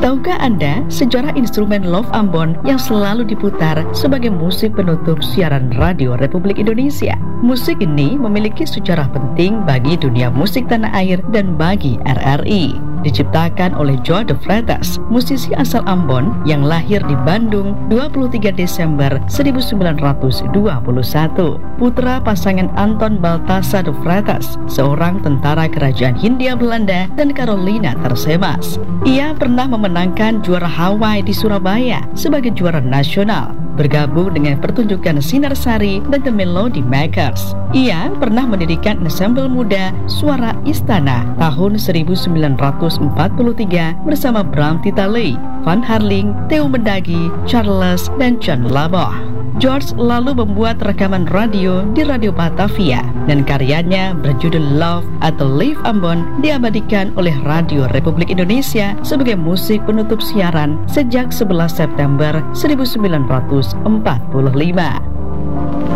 Tahukah Anda sejarah instrumen Love Ambon yang selalu diputar sebagai musik penutup siaran radio Republik Indonesia? Musik ini memiliki sejarah penting bagi dunia musik tanah air dan bagi RRI. Diciptakan oleh Joe De Freitas, musisi asal Ambon yang lahir di Bandung 23 Desember 1921, putra pasangan Anton Balthasar De Freitas, seorang tentara kerajaan Hindia Belanda, dan Carolina Tersemas. Ia pernah memenangkan juara Hawaii di Surabaya sebagai juara nasional, bergabung dengan pertunjukan Sinar Sari dan The Melody Makers. Ia pernah mendirikan ensemble muda Suara Istana tahun 1943 bersama Bram Titaley, Van Harling, Theo Mendagi, Charles, dan John Laboh. George lalu membuat rekaman radio di Radio Batavia dan karyanya berjudul Love atau Live Ambon diabadikan oleh Radio Republik Indonesia sebagai musik penutup siaran sejak 11 September 1945.